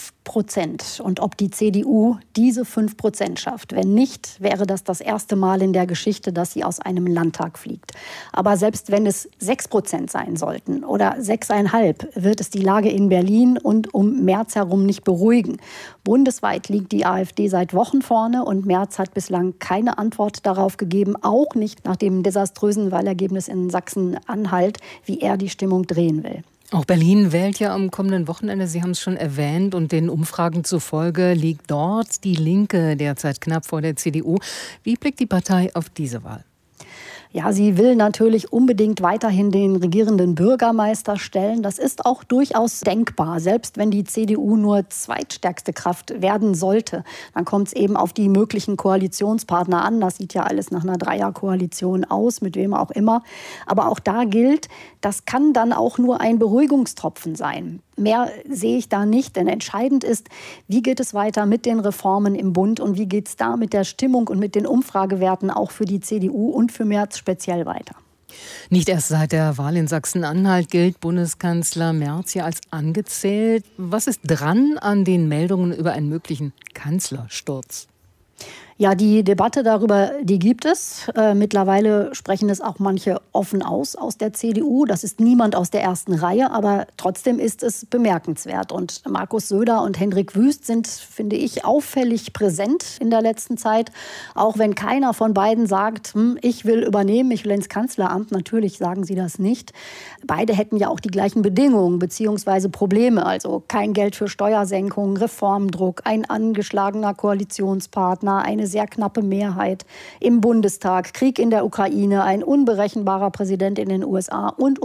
5% und ob die CDU diese 5% schafft. Wenn nicht, wäre das erste Mal in der Geschichte, dass sie aus einem Landtag fliegt. Aber selbst wenn es 6% sein sollten oder 6,5%, wird es die Lage in Berlin und um Merz herum nicht beruhigen. Bundesweit liegt die AfD seit Wochen vorne und Merz hat bislang keine Antwort darauf gegeben, auch nicht nach dem desaströsen Wahlergebnis in Sachsen-Anhalt, wie er die Stimmung drehen will. Auch Berlin wählt ja am kommenden Wochenende, Sie haben es schon erwähnt, und den Umfragen zufolge liegt dort die Linke derzeit knapp vor der CDU. Wie blickt die Partei auf diese Wahl? Ja, sie will natürlich unbedingt weiterhin den regierenden Bürgermeister stellen. Das ist auch durchaus denkbar. Selbst wenn die CDU nur zweitstärkste Kraft werden sollte, dann kommt es eben auf die möglichen Koalitionspartner an. Das sieht ja alles nach einer Dreierkoalition aus, mit wem auch immer. Aber auch da gilt, das kann dann auch nur ein Beruhigungstropfen sein. Mehr sehe ich da nicht, denn entscheidend ist, wie geht es weiter mit den Reformen im Bund und wie geht es da mit der Stimmung und mit den Umfragewerten auch für die CDU und für Merz speziell weiter. Nicht erst seit der Wahl in Sachsen-Anhalt gilt Bundeskanzler Merz ja als angezählt. Was ist dran an den Meldungen über einen möglichen Kanzlersturz? Ja, die Debatte darüber, die gibt es. Mittlerweile sprechen es auch manche offen aus der CDU. Das ist niemand aus der ersten Reihe, aber trotzdem ist es bemerkenswert. Und Markus Söder und Hendrik Wüst sind, finde ich, auffällig präsent in der letzten Zeit. Auch wenn keiner von beiden sagt, ich will übernehmen, ich will ins Kanzleramt. Natürlich sagen sie das nicht. Beide hätten ja auch die gleichen Bedingungen bzw. Probleme. Also kein Geld für Steuersenkungen, Reformdruck, ein angeschlagener Koalitionspartner, eine sehr knappe Mehrheit im Bundestag, Krieg in der Ukraine, ein unberechenbarer Präsident in den USA und.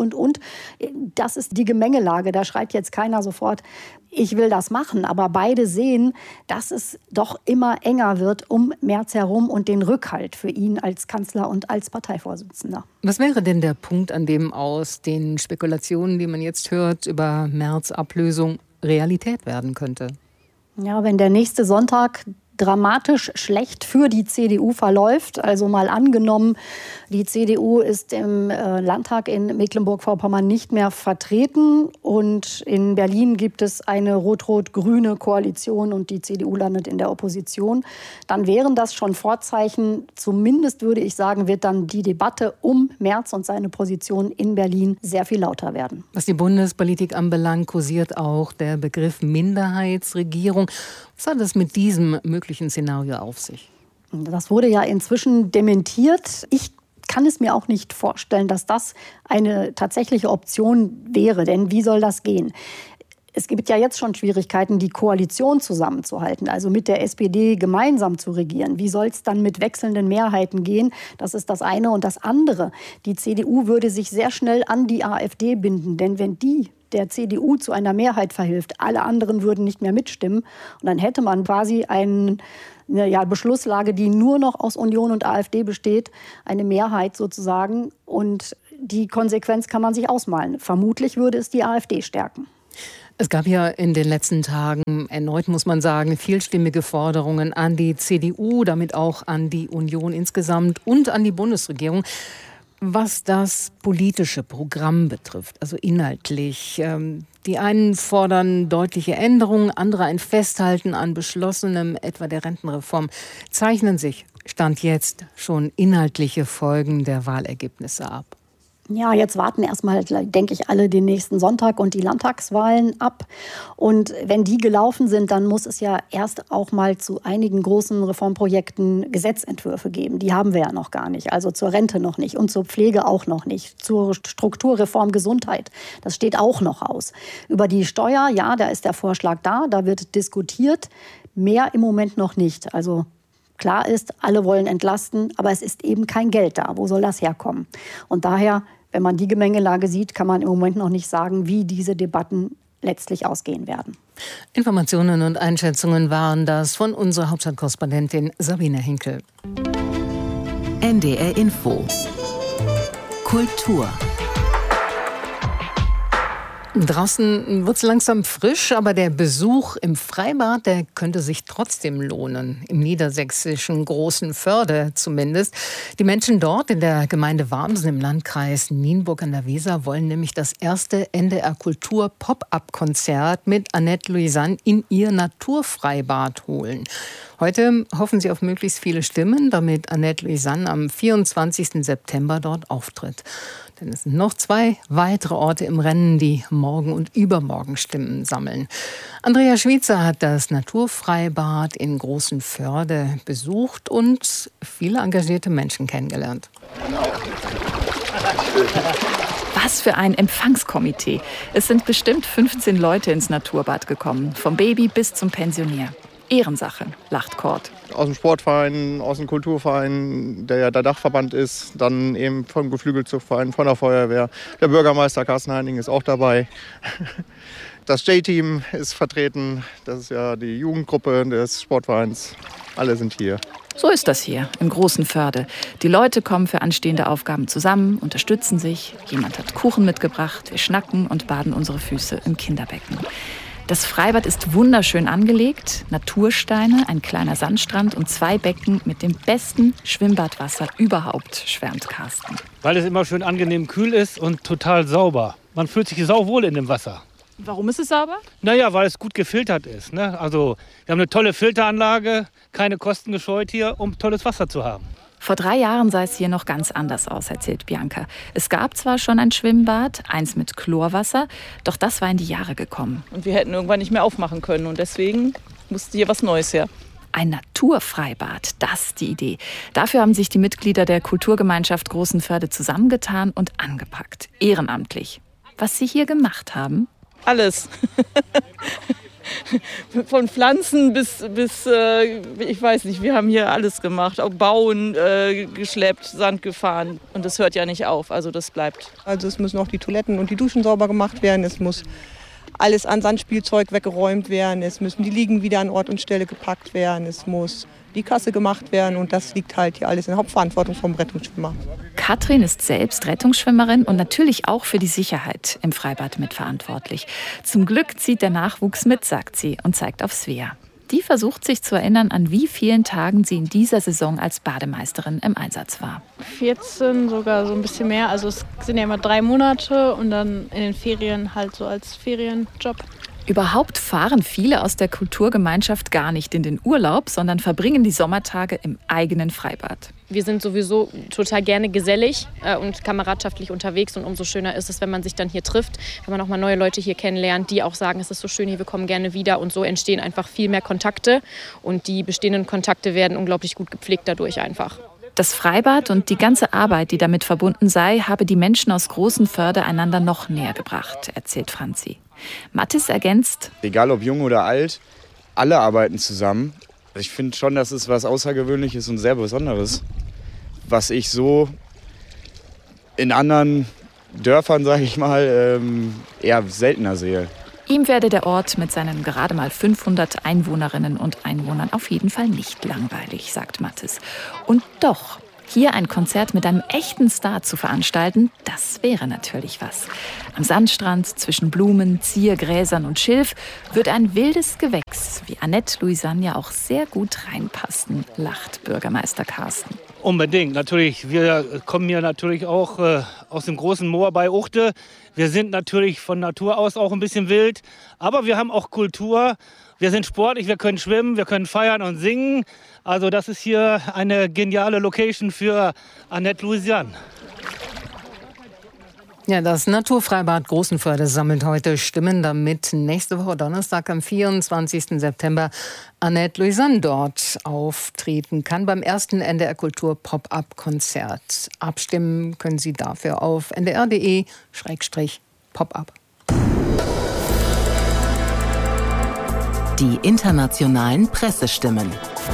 Das ist die Gemengelage. Da schreit jetzt keiner sofort, ich will das machen. Aber beide sehen, dass es doch immer enger wird um Merz herum und den Rückhalt für ihn als Kanzler und als Parteivorsitzender. Was wäre denn der Punkt, an dem aus den Spekulationen, die man jetzt hört über Merz' Ablösung, Realität werden könnte. Ja, wenn der nächste Sonntag dramatisch schlecht für die CDU verläuft. Also mal angenommen, die CDU ist im Landtag in Mecklenburg-Vorpommern nicht mehr vertreten und in Berlin gibt es eine rot-rot-grüne Koalition und die CDU landet in der Opposition. Dann wären das schon Vorzeichen, zumindest würde ich sagen, wird dann die Debatte um Merz und seine Position in Berlin sehr viel lauter werden. Was die Bundespolitik anbelangt, kursiert auch der Begriff Minderheitsregierung. Was hat es mit diesem möglichen Szenario auf sich? Das wurde ja inzwischen dementiert. Ich kann es mir auch nicht vorstellen, dass das eine tatsächliche Option wäre. Denn wie soll das gehen? Es gibt ja jetzt schon Schwierigkeiten, die Koalition zusammenzuhalten, also mit der SPD gemeinsam zu regieren. Wie soll es dann mit wechselnden Mehrheiten gehen? Das ist das eine. Und das andere, die CDU würde sich sehr schnell an die AfD binden. Denn wenn die der CDU zu einer Mehrheit verhilft, alle anderen würden nicht mehr mitstimmen. Und dann hätte man quasi eine Beschlusslage, die nur noch aus Union und AfD besteht, eine Mehrheit sozusagen. Und die Konsequenz kann man sich ausmalen. Vermutlich würde es die AfD stärken. Es gab ja in den letzten Tagen erneut, muss man sagen, vielstimmige Forderungen an die CDU, damit auch an die Union insgesamt und an die Bundesregierung. Was das politische Programm betrifft, also inhaltlich. Die einen fordern deutliche Änderungen, andere ein Festhalten an Beschlossenem, etwa der Rentenreform. Zeichnen sich, Stand jetzt, schon inhaltliche Folgen der Wahlergebnisse ab? Ja, jetzt warten erstmal, denke ich, alle den nächsten Sonntag und die Landtagswahlen ab. Und wenn die gelaufen sind, dann muss es ja erst auch mal zu einigen großen Reformprojekten Gesetzentwürfe geben. Die haben wir ja noch gar nicht. Also zur Rente noch nicht und zur Pflege auch noch nicht. Zur Strukturreform Gesundheit. Das steht auch noch aus. Über die Steuer, ja, da ist der Vorschlag da wird diskutiert. Mehr im Moment noch nicht. Also klar ist, alle wollen entlasten, aber es ist eben kein Geld da. Wo soll das herkommen? Und daher, wenn man die Gemengelage sieht, kann man im Moment noch nicht sagen, wie diese Debatten letztlich ausgehen werden. Informationen und Einschätzungen waren das von unserer Hauptstadtkorrespondentin Sabine Hinkel. NDR Info. Kultur. Draußen wird es langsam frisch, aber der Besuch im Freibad, der könnte sich trotzdem lohnen. Im niedersächsischen Großenförde zumindest. Die Menschen dort in der Gemeinde Warmsen im Landkreis Nienburg an der Weser wollen nämlich das erste NDR Kultur Pop-up-Konzert mit Annette Louisanne in ihr Naturfreibad holen. Heute hoffen sie auf möglichst viele Stimmen, damit Annette Louisanne am 24. September dort auftritt. Denn es sind noch 2 weitere Orte im Rennen, die morgen und übermorgen Stimmen sammeln. Andrea Schwitzer hat das Naturfreibad in Großenförde besucht und viele engagierte Menschen kennengelernt. Was für ein Empfangskomitee. Es sind bestimmt 15 Leute ins Naturbad gekommen, vom Baby bis zum Pensionier. Ehrensache, lacht Kort. Aus dem Sportverein, aus dem Kulturverein, der ja der Dachverband ist, dann eben vom Geflügelzuchtverein, von der Feuerwehr. Der Bürgermeister Carsten Heining ist auch dabei. Das J-Team ist vertreten, das ist ja die Jugendgruppe des Sportvereins. Alle sind hier. So ist das hier im Großenförde. Die Leute kommen für anstehende Aufgaben zusammen, unterstützen sich. Jemand hat Kuchen mitgebracht, wir schnacken und baden unsere Füße im Kinderbecken. Das Freibad ist wunderschön angelegt, Natursteine, ein kleiner Sandstrand und 2 Becken mit dem besten Schwimmbadwasser überhaupt, schwärmt Carsten. Weil es immer schön angenehm kühl ist und total sauber. Man fühlt sich sauwohl in dem Wasser. Warum ist es sauber? Naja, weil es gut gefiltert ist. Ne? Also wir haben eine tolle Filteranlage, keine Kosten gescheut hier, um tolles Wasser zu haben. Vor 3 Jahren sah es hier noch ganz anders aus, erzählt Bianca. Es gab zwar schon ein Schwimmbad, eins mit Chlorwasser, doch das war in die Jahre gekommen. Und wir hätten irgendwann nicht mehr aufmachen können und deswegen musste hier was Neues her. Ein Naturfreibad, das ist die Idee. Dafür haben sich die Mitglieder der Kulturgemeinschaft Großenförde zusammengetan und angepackt, ehrenamtlich. Was sie hier gemacht haben? Alles. Von Pflanzen bis ich weiß nicht, wir haben hier alles gemacht. Auch Bauen, geschleppt, Sand gefahren. Und das hört ja nicht auf, also das bleibt. Also es müssen auch die Toiletten und die Duschen sauber gemacht werden. Es muss alles an Sandspielzeug weggeräumt werden. Es müssen die Liegen wieder an Ort und Stelle gepackt werden. Es muss die Kasse gemacht werden und das liegt halt hier alles in der Hauptverantwortung vom Rettungsschwimmer. Katrin ist selbst Rettungsschwimmerin und natürlich auch für die Sicherheit im Freibad mitverantwortlich. Zum Glück zieht der Nachwuchs mit, sagt sie und zeigt auf Svea. Die versucht sich zu erinnern, an wie vielen Tagen sie in dieser Saison als Bademeisterin im Einsatz war. 14, sogar so ein bisschen mehr. Also es sind ja immer 3 Monate und dann in den Ferien halt so als Ferienjob. Überhaupt fahren viele aus der Kulturgemeinschaft gar nicht in den Urlaub, sondern verbringen die Sommertage im eigenen Freibad. Wir sind sowieso total gerne gesellig und kameradschaftlich unterwegs und umso schöner ist es, wenn man sich dann hier trifft, wenn man auch mal neue Leute hier kennenlernt, die auch sagen, es ist so schön hier, wir kommen gerne wieder und so entstehen einfach viel mehr Kontakte und die bestehenden Kontakte werden unglaublich gut gepflegt dadurch einfach. Das Freibad und die ganze Arbeit, die damit verbunden sei, habe die Menschen aus Großenförde einander noch näher gebracht, erzählt Franzi. Mathis ergänzt: Egal ob jung oder alt, alle arbeiten zusammen. Ich finde schon, das ist was Außergewöhnliches und sehr Besonderes, was ich so in anderen Dörfern, sage ich mal, eher seltener sehe. Ihm werde der Ort mit seinen gerade mal 500 Einwohnerinnen und Einwohnern auf jeden Fall nicht langweilig, sagt Mathis. Und doch, hier ein Konzert mit einem echten Star zu veranstalten, das wäre natürlich was. Am Sandstrand zwischen Blumen, Ziergräsern und Schilf wird ein wildes Gewächs, wie Annette Louisanne ja auch sehr gut reinpassen, lacht Bürgermeister Carsten. Unbedingt, natürlich. Wir kommen hier natürlich auch aus dem großen Moor bei Uchte. Wir sind natürlich von Natur aus auch ein bisschen wild, aber wir haben auch Kultur. Wir sind sportlich, wir können schwimmen, wir können feiern und singen. Also das ist hier eine geniale Location für Annette Louisanne. Ja, das Naturfreibad Großenförde sammelt heute Stimmen, damit nächste Woche Donnerstag am 24. September Annette Louisanne dort auftreten kann beim ersten NDR Kultur Pop-Up-Konzert. Abstimmen können Sie dafür auf ndr.de/Pop-Up. Die internationalen Pressestimmen.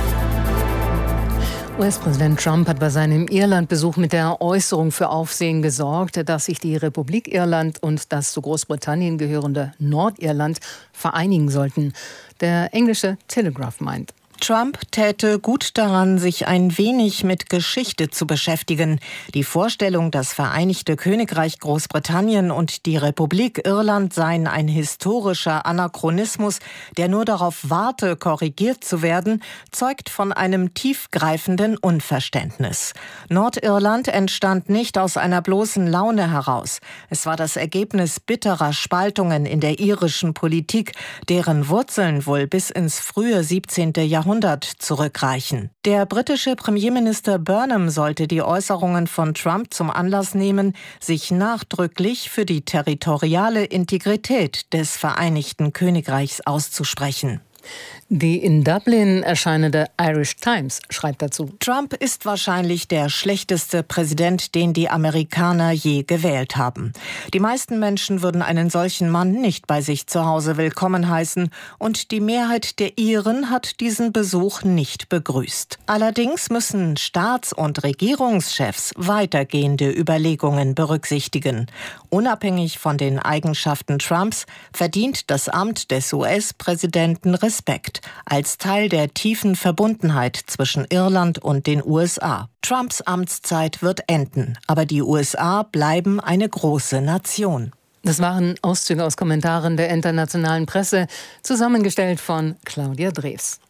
US-Präsident Trump hat bei seinem Irlandbesuch mit der Äußerung für Aufsehen gesorgt, dass sich die Republik Irland und das zu Großbritannien gehörende Nordirland vereinigen sollten. Der englische Telegraph meint: Trump täte gut daran, sich ein wenig mit Geschichte zu beschäftigen. Die Vorstellung, das Vereinigte Königreich Großbritannien und die Republik Irland seien ein historischer Anachronismus, der nur darauf warte, korrigiert zu werden, zeugt von einem tiefgreifenden Unverständnis. Nordirland entstand nicht aus einer bloßen Laune heraus. Es war das Ergebnis bitterer Spaltungen in der irischen Politik, deren Wurzeln wohl bis ins frühe 17. Jahrhundert zurückreichen. Der britische Premierminister Burnham sollte die Äußerungen von Trump zum Anlass nehmen, sich nachdrücklich für die territoriale Integrität des Vereinigten Königreichs auszusprechen. Die in Dublin erscheinende Irish Times schreibt dazu: Trump ist wahrscheinlich der schlechteste Präsident, den die Amerikaner je gewählt haben. Die meisten Menschen würden einen solchen Mann nicht bei sich zu Hause willkommen heißen und die Mehrheit der Iren hat diesen Besuch nicht begrüßt. Allerdings müssen Staats- und Regierungschefs weitergehende Überlegungen berücksichtigen. Unabhängig von den Eigenschaften Trumps verdient das Amt des US-Präsidenten Respekt als Teil der tiefen Verbundenheit zwischen Irland und den USA. Trumps Amtszeit wird enden, aber die USA bleiben eine große Nation. Das waren Auszüge aus Kommentaren der internationalen Presse, zusammengestellt von Claudia Drews.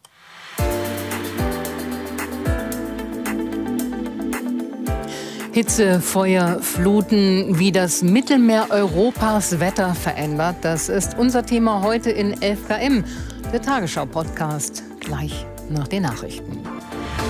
Hitze, Feuer, Fluten, wie das Mittelmeer Europas Wetter verändert, das ist unser Thema heute in 11 km, der Tagesschau-Podcast, gleich nach den Nachrichten.